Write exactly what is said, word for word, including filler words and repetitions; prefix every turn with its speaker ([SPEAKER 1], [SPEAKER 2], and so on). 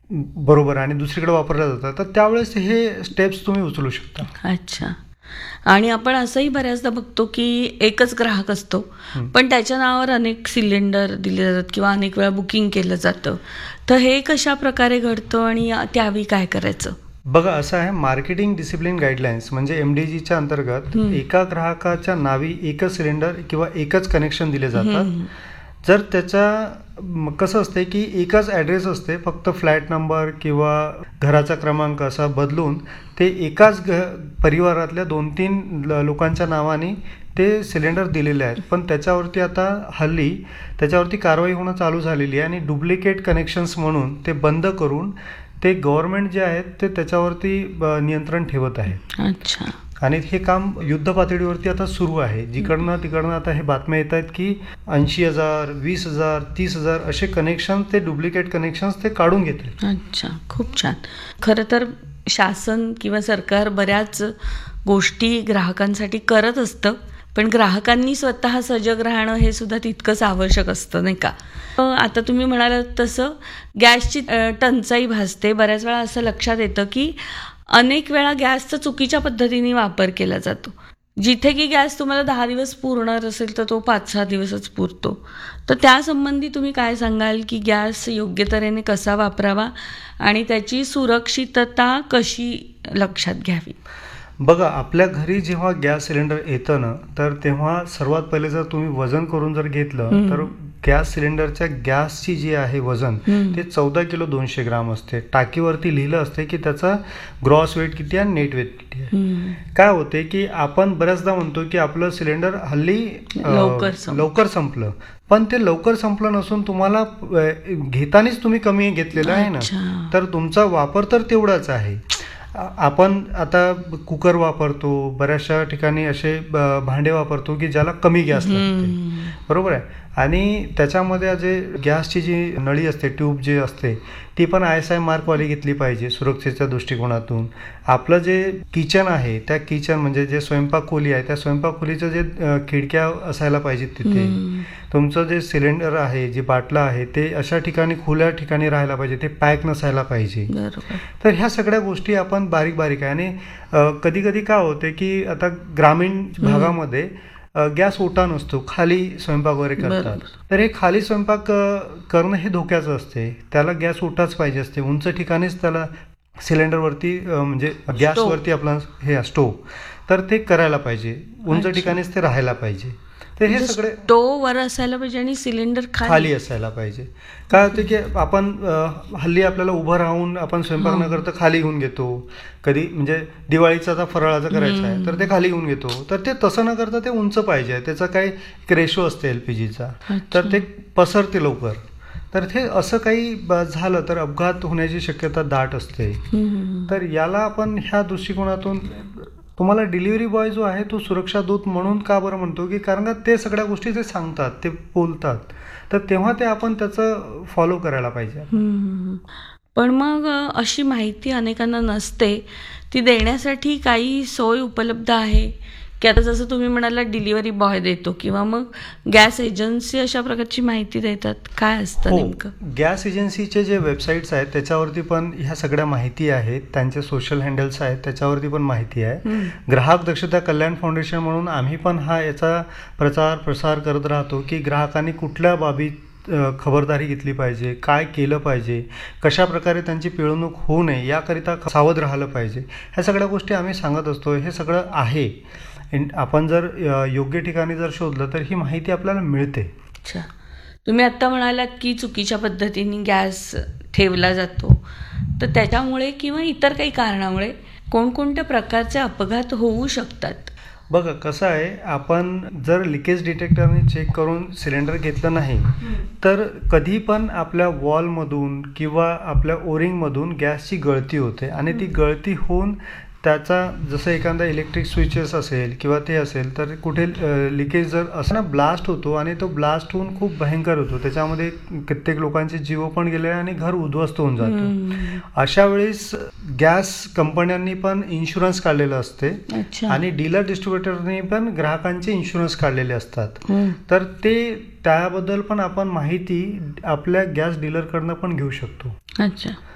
[SPEAKER 1] बरोबर आणि दुसरीकडे वापरलं जातं, तर त्यावेळेस हे स्टेप्स तुम्ही उचलू शकता.
[SPEAKER 2] अच्छा. आणि आपण असंही बऱ्याचदा बघतो की एकच ग्राहक असतो,
[SPEAKER 1] हं.
[SPEAKER 2] पण त्याच्या नावावर अनेक सिलेंडर दिले जातात किंवा अनेक वेळा बुकिंग केलं जातं. तर हे कशा प्रकारे घडतं आणि त्यावेळी काय करायचं?
[SPEAKER 1] बघा असं आहे, मार्केटिंग डिसिप्लिन गाईडलाईन्स म्हणजे एम डी जीच्या अंतर्गत
[SPEAKER 2] हं.
[SPEAKER 1] एका ग्राहकाच्या नावी एकच सिलेंडर किंवा एकच कनेक्शन दिले जातात.
[SPEAKER 2] हं.
[SPEAKER 1] जर त्याच्या म, कसं असते की एकच ॲड्रेस असते, फक्त फ्लॅट नंबर किंवा घराचा क्रमांक असा बदलून ते एकाच घ परिवारातल्या दोन तीन ल लोकांच्या नावाने ते सिलेंडर दिलेले आहेत. पण त्याच्यावरती आता हल्ली त्याच्यावरती कारवाई होणं चालू झालेली आहे आणि डुप्लिकेट कनेक्शन्स म्हणून ते बंद करून ते गव्हर्नमेंट जे आहेत ते त्याच्यावरती ब नियंत्रण ठेवत आहे.
[SPEAKER 2] अच्छा.
[SPEAKER 1] आणि हे काम युद्ध पातळीवरती आता सुरू आहे. जिकडनं तिकडनं आता हे बातम्या येत आहेत की ऐंशी हजार वीस हजार तीस हजार असे कनेक्शन ते डुप्लिकेट कनेक्शन्स ते काढून घेतील.
[SPEAKER 2] अच्छा, खूप छान. खरं तर शासन किंवा सरकार बऱ्याच गोष्टी ग्राहकांसाठी करत असतं, पण ग्राहकांनी स्वतः सजग राहणं हे सुद्धा तितकंच आवश्यक असतं, नाही का? आता तुम्ही म्हणालात तसं गॅसची टंचाई भासते. बऱ्याच वेळा असं लक्षात येतं की अनेक वेळा गॅसचा चुकीच्या पद्धतीने वापर केला जातो. जिथे की गॅस तुम्हाला दहा दिवस पुरणार असेल तर तो पाच सहा दिवसच पुरतो. तर त्यासंबंधी तुम्ही काय सांगाल की गॅस योग्य तऱ्हेने कसा वापरावा आणि त्याची सुरक्षितता कशी लक्षात घ्यावी?
[SPEAKER 1] बघा आपल्या घरी जेव्हा गॅस सिलेंडर येतं ना, तर तेव्हा सर्वात पहिले जर तुम्ही वजन करून जर घेतलं तर गॅस सिलेंडरच्या गॅसची जी आहे वजन ते चौदा किलो दोनशे ग्राम असते. टाकीवरती लिहिलं असते की त्याचा ग्रॉस वेट किती आहे, नेट वेट किती आहे. काय होते की आपण बऱ्याचदा म्हणतो की आपलं सिलेंडर हल्ली
[SPEAKER 2] लवकर संप-
[SPEAKER 1] लवकर संपलं, पण ते लवकर संपलं नसून तुम्हाला घेतानीच तुम्ही कमी घेतलेलं आहे ना,
[SPEAKER 2] अच्छा.
[SPEAKER 1] तर तुमचा वापर तर तेवढाच आहे. आपण आता कुकर वापरतो, बऱ्याचशा ठिकाणी असे भांडे वापरतो की ज्याला कमी गॅस लागते, बरोबर आहे. आणि त्याच्यामध्ये जे गॅसची जी नळी असते, ट्यूब जी असते, ती पण आय एस आय मार्कवाली घेतली पाहिजे सुरक्षेच्या दृष्टिकोनातून. आपलं जे किचन आहे त्या किचन म्हणजे जे स्वयंपाक खोली आहे त्या स्वयंपाक खोलीचं जे खिडक्या असायला पाहिजेत तिथे. तुमचं जे सिलेंडर आहे, जी बाटला आहे, ते अशा ठिकाणी खुल्या ठिकाणी राहायला पाहिजे, ते पॅक नसायला पाहिजे. तर ह्या सगळ्या गोष्टी आपण बारीक बारीक आहे. आणि कधी कधी काय होते की आता ग्रामीण भागामध्ये गॅस ओटा नसतो, खाली स्वयंपाक वगैरे करतात. तर हे खाली स्वयंपाक करणं हे धोक्याचं असते. त्याला गॅस ओटाच पाहिजे असते, उंच ठिकाणीच त्याला सिलेंडरवरती म्हणजे गॅसवरती आपला हे स्टोव, तर ते करायला पाहिजे, उंच ठिकाणीच ते राहायला पाहिजे. तर हे सगळे
[SPEAKER 2] स्टोव वर असायला पाहिजे आणि सिलेंडर
[SPEAKER 1] खाली असायला पाहिजे. काय होते की आपण हल्ली आपल्याला उभं राहून आपण स्वयंपाक न करता खाली घेऊन घेतो. कधी म्हणजे दिवाळीचा आता फराळाचा करायचा आहे तर ते खाली घेऊन घेतो. तर ते तसं न करता ते उंच पाहिजे, त्याचा काही रेशो असते एलपीजीचा, तर ते पसरते लवकर. तर ते असं काही झालं तर अपघात होण्याची शक्यता दाट असते. तर याला आपण ह्या दृष्टिकोनातून तुम्हाला डिलिव्हरी बॉय जो आहे तो सुरक्षा दूत म्हणून का बरं म्हणतो की कारण का ते सगळ्या गोष्टी ते सांगतात, ते बोलतात, तर तेव्हा ते आपण त्याचं फॉलो करायला पाहिजे.
[SPEAKER 2] पण मग अशी माहिती अनेकांना नसते, ती देण्यासाठी काही सोय उपलब्ध आहे की आता जसं तुम्ही म्हणाला डिलिव्हरी बॉय देतो किंवा मग गॅस एजन्सी अशा प्रकारची माहिती देतात, काय असतं नेमकं?
[SPEAKER 1] गॅस एजन्सीचे जे वेबसाईट्स आहेत त्याच्यावरती पण ह्या सगळ्या माहिती आहेत, त्यांचे सोशल हँडल्स आहेत त्याच्यावरती पण माहिती आहे. ग्राहक दक्षता कल्याण फाउंडेशन म्हणून आम्ही पण हा याचा प्रचार प्रसार करत राहतो की ग्राहकांनी कुठल्या बाबी खबरदारी घेतली पाहिजे, काय केलं पाहिजे, कशा प्रकारे त्यांची पिळवणूक होऊ नये याकरिता सावध राहिलं पाहिजे. ह्या सगळ्या गोष्टी आम्ही सांगत असतो. हे सगळं आहे, आपण जर योग्य ठिकाणी जर शोधलं तर ही माहिती आपल्याला मिळते.
[SPEAKER 2] अच्छा. तुम्ही आत्ता म्हणालात की चुकीच्या पद्धतीने गॅस ठेवला जातो, तर त्याच्यामुळे किंवा इतर काही कारणामुळे कोणकोणत्या प्रकारचे अपघात होऊ शकतात?
[SPEAKER 1] बघा कसं आहे, आपण जर लिकेज डिटेक्टरने चेक करून सिलेंडर घेतलं नाही तर कधी पण आपल्या वॉलमधून किंवा आपल्या ओरिंगमधून गॅसची गळती होते आणि ती गळती होऊन त्याचा जसं एखादा इलेक्ट्रिक स्विचेस असेल किंवा ते असेल तर कुठे लिकेज जर असं ना ब्लास्ट होतो आणि तो ब्लास्ट होऊन खूप भयंकर होतो. त्याच्यामध्ये कित्येक लोकांचे जीव पण गेले आणि घर उद्ध्वस्त होऊन जातो. अशा वेळेस गॅस कंपन्यांनी पण इन्शुरन्स काढलेलं असते आणि डीलर डिस्ट्रीब्युटरनी पण ग्राहकांचे इन्शुरन्स काढलेले असतात. तर ते त्याबद्दल पण आपण माहिती आपल्या गॅस डीलरकडनं पण घेऊ शकतो.
[SPEAKER 2] अच्छा.